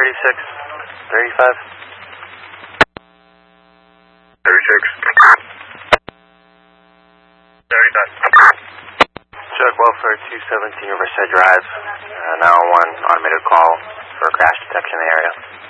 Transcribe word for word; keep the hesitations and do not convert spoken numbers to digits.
thirty-six, thirty-five. thirty-six. thirty-five. Chuck Welfare, two seventeen Riverside Drive. Uh, nine one one automated call for crash detection in the area.